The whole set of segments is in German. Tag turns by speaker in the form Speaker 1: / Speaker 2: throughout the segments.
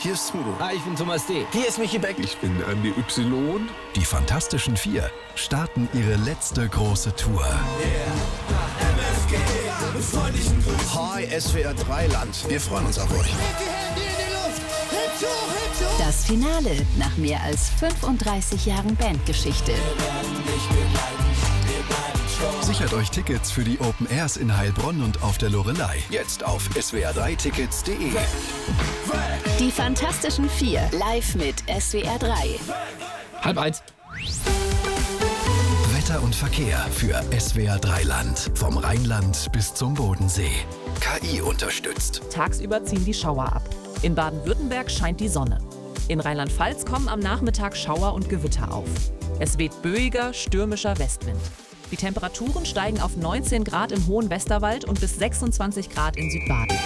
Speaker 1: Hier ist Smudo.
Speaker 2: Hi, ich bin Thomas D.
Speaker 1: Hier ist Michi Beck.
Speaker 3: Ich bin Andi Y.
Speaker 4: Die Fantastischen Vier starten ihre letzte große Tour.
Speaker 1: Hi, SWR 3 Land. Wir freuen uns auf euch.
Speaker 5: Das Finale nach mehr als 35 Jahren Bandgeschichte.
Speaker 4: Sichert euch Tickets für die Open Airs in Heilbronn und auf der Loreley. Jetzt auf swr3tickets.de.
Speaker 5: Die Fantastischen Vier live mit SWR 3.
Speaker 2: 12:30.
Speaker 4: Wetter und Verkehr für SWR 3 Land. Vom Rheinland bis zum Bodensee. KI unterstützt.
Speaker 6: Tagsüber ziehen die Schauer ab. In Baden-Württemberg scheint die Sonne. In Rheinland-Pfalz kommen am Nachmittag Schauer und Gewitter auf. Es weht böiger, stürmischer Westwind. Die Temperaturen steigen auf 19 Grad im hohen Westerwald und bis 26 Grad in Südbaden.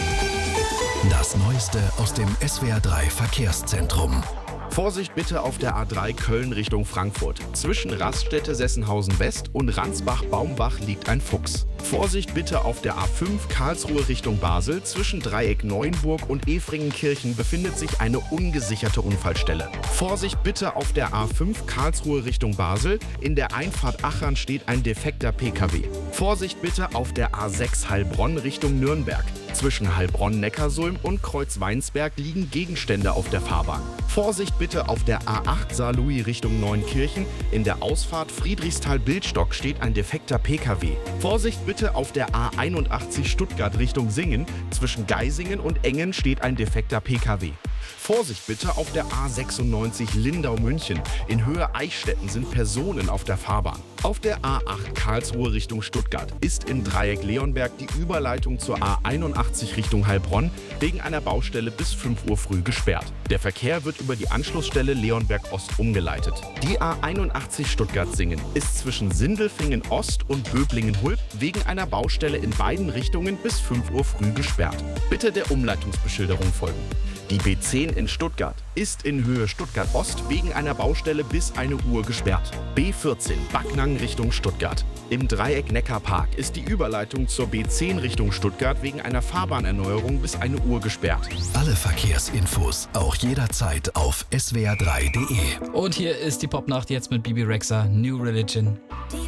Speaker 4: Das Neueste aus dem SWR 3 Verkehrszentrum.
Speaker 7: Vorsicht bitte auf der A3 Köln Richtung Frankfurt. Zwischen Raststätte Sessenhausen West und Ransbach-Baumbach liegt ein Fuchs. Vorsicht bitte auf der A5 Karlsruhe Richtung Basel. Zwischen Dreieck Neuenburg und Efringenkirchen befindet sich eine ungesicherte Unfallstelle. Vorsicht bitte auf der A5 Karlsruhe Richtung Basel. In der Einfahrt Achern steht ein defekter PKW. Vorsicht bitte auf der A6 Heilbronn Richtung Nürnberg. Zwischen Heilbronn-Neckarsulm und Kreuzweinsberg liegen Gegenstände auf der Fahrbahn. Vorsicht bitte auf der A8 Saarlouis Richtung Neunkirchen. In der Ausfahrt Friedrichsthal-Bildstock steht ein defekter PKW. Vorsicht bitte auf der A81 Stuttgart Richtung Singen. Zwischen Geisingen und Engen steht ein defekter PKW. Vorsicht bitte auf der A96 Lindau-München. In Höhe Eichstätten sind Personen auf der Fahrbahn. Auf der A8 Karlsruhe Richtung Stuttgart ist in Dreieck Leonberg die Überleitung zur A81 Richtung Heilbronn wegen einer Baustelle bis 5 Uhr früh gesperrt. Der Verkehr wird über die Anschlussstelle Leonberg Ost umgeleitet. Die A81 Stuttgart-Singen ist zwischen Sindelfingen Ost und Böblingen-Hulb wegen einer Baustelle in beiden Richtungen bis 5 Uhr früh gesperrt. Bitte der Umleitungsbeschilderung folgen. Die B10 in Stuttgart ist in Höhe Stuttgart Ost wegen einer Baustelle bis 1 Uhr gesperrt. B14 Backnang Richtung Stuttgart. Im Dreieck Neckarpark ist die Überleitung zur B10 Richtung Stuttgart wegen einer Fahrbahnerneuerung bis 1 Uhr gesperrt.
Speaker 4: Alle Verkehrsinfos auch jederzeit auf swr3.de.
Speaker 2: Und hier ist die Popnacht jetzt mit Bibi Rexha, New Religion.